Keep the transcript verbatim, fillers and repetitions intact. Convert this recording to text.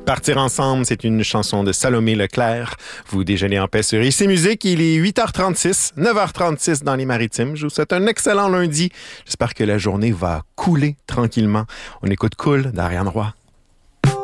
Partir ensemble, c'est une chanson de Salomé Leclerc. Vous déjeunez en paix sur Ici Musique. Il est huit heures trente-six, neuf heures trente-six dans les Maritimes. Je vous souhaite un excellent lundi. J'espère que la journée va couler tranquillement. On écoute Cool d'Ariane Roy.